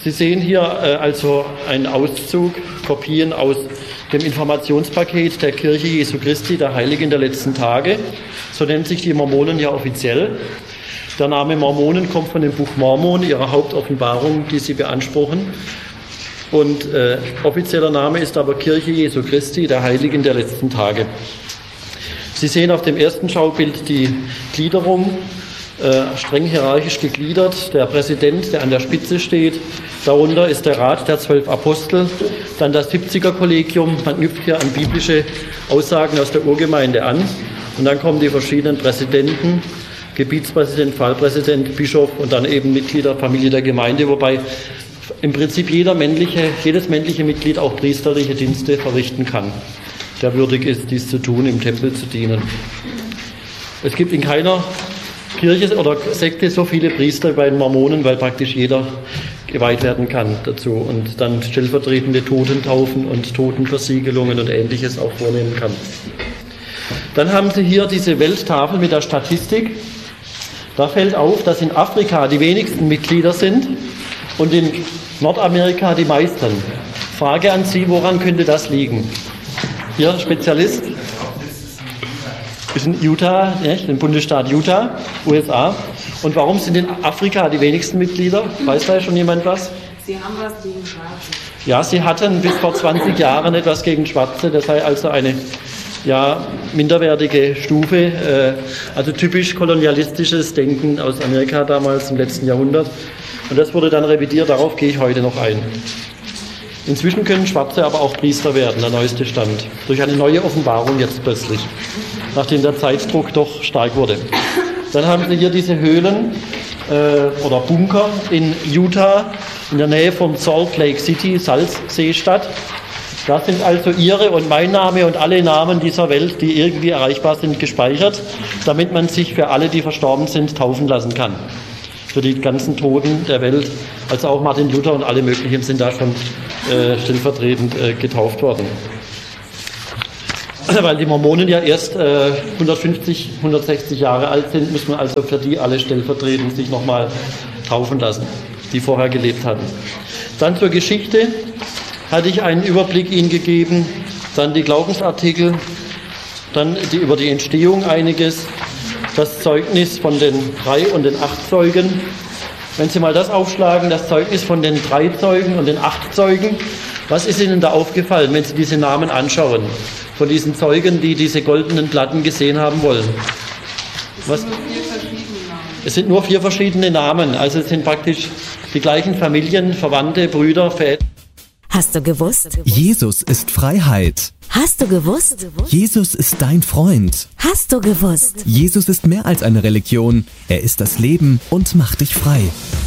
Sie sehen hier also einen Auszug, Kopien aus dem Informationspaket der Kirche Jesu Christi, der Heiligen der letzten Tage. So nennen sich die Mormonen ja offiziell. Der Name Mormonen kommt von dem Buch Mormon, ihrer Hauptoffenbarung, die sie beanspruchen. Und offizieller Name ist aber Kirche Jesu Christi, der Heiligen der letzten Tage. Sie sehen auf dem ersten Schaubild die Gliederung, streng hierarchisch gegliedert. Der Präsident, der an der Spitze steht. Darunter ist der Rat der 12 Apostel, dann das 70er-Kollegium. Man knüpft hier an biblische Aussagen aus der Urgemeinde an. Und dann kommen die verschiedenen Präsidenten, Gebietspräsident, Pfarrpräsident, Bischof und dann eben Mitglieder, Familie der Gemeinde, wobei im Prinzip jedes männliche Mitglied auch priesterliche Dienste verrichten kann, der würdig ist, dies zu tun, im Tempel zu dienen. Es gibt in keiner Kirche oder Sekte so viele Priester bei den Mormonen, weil praktisch jeder geweiht werden kann dazu und dann stellvertretende Totentaufen und Totenversiegelungen und Ähnliches auch vornehmen kann. Dann haben Sie hier diese Welttafel mit der Statistik. Da fällt auf, dass in Afrika die wenigsten Mitglieder sind und in Nordamerika die meisten. Frage an Sie, woran könnte das liegen? Ihr Spezialist? Ist in Utah, im Bundesstaat Utah, USA. Und warum sind in Afrika die wenigsten Mitglieder? Weiß da schon jemand was? Sie haben was gegen Schwarze. Ja, sie hatten bis vor 20 Jahren etwas gegen Schwarze. Das sei also eine minderwertige Stufe. Also typisch kolonialistisches Denken aus Amerika damals im letzten Jahrhundert. Und das wurde dann revidiert. Darauf gehe ich heute noch ein. Inzwischen können Schwarze aber auch Priester werden, der neueste Stand. Durch eine neue Offenbarung jetzt plötzlich, nachdem der Zeitdruck doch stark wurde. Dann haben Sie hier diese Höhlen oder Bunker in Utah, in der Nähe von Salt Lake City, Salzseestadt. Da sind also Ihre und mein Name und alle Namen dieser Welt, die irgendwie erreichbar sind, gespeichert, damit man sich für alle, die verstorben sind, taufen lassen kann. Für die ganzen Toten der Welt, also auch Martin Luther und alle möglichen sind da schon stellvertretend getauft worden. Weil die Mormonen ja erst 150, 160 Jahre alt sind, muss man also für die alle stellvertretend sich nochmal taufen lassen, die vorher gelebt hatten. Dann zur Geschichte hatte ich einen Überblick Ihnen gegeben, dann die Glaubensartikel, dann über die Entstehung einiges, das Zeugnis von den 3 und den 8 Zeugen. Wenn Sie mal das aufschlagen, das Zeugnis von den 3 Zeugen und den 8 Zeugen, was ist Ihnen da aufgefallen, wenn Sie diese Namen anschauen, von diesen Zeugen, die diese goldenen Platten gesehen haben wollen? Was? Es sind nur 4 verschiedene Namen, also es sind praktisch die gleichen Familien, Verwandte, Brüder, Väter. Hast du gewusst? Jesus ist Freiheit. Hast du gewusst? Jesus ist dein Freund. Hast du gewusst? Jesus ist mehr als eine Religion. Er ist das Leben und macht dich frei.